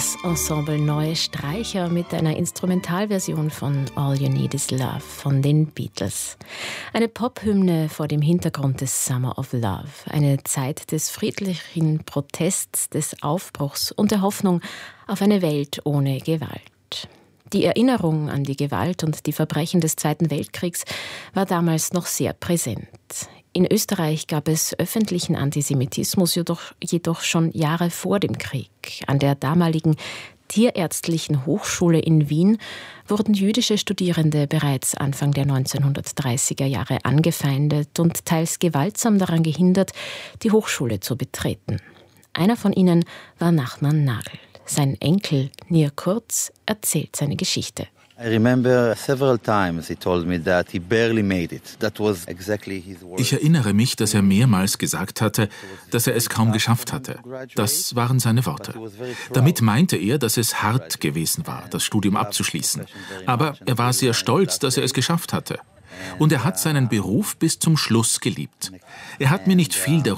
Das Ensemble Neue Streicher mit einer Instrumentalversion von All You Need Is Love von den Beatles. Eine Pophymne vor dem Hintergrund des Summer of Love. Eine Zeit des friedlichen Protests, des Aufbruchs und der Hoffnung auf eine Welt ohne Gewalt. Die Erinnerung an die Gewalt und die Verbrechen des Zweiten Weltkriegs war damals noch sehr präsent. In Österreich gab es öffentlichen Antisemitismus jedoch schon Jahre vor dem Krieg. An der damaligen Tierärztlichen Hochschule in Wien wurden jüdische Studierende bereits Anfang der 1930er Jahre angefeindet und teils gewaltsam daran gehindert, die Hochschule zu betreten. Einer von ihnen war Nachman Nagel. Sein Enkel Nir Kurz erzählt seine Geschichte. Ich erinnere mich, dass er mehrmals gesagt hatte, dass er es kaum geschafft hatte. Das waren seine Worte. Damit meinte er, dass es hart gewesen war, das Studium abzuschließen. Aber er war sehr stolz, dass er es geschafft hatte. Und er hat seinen Beruf bis zum Schluss geliebt. Er hat mir nicht viel darüber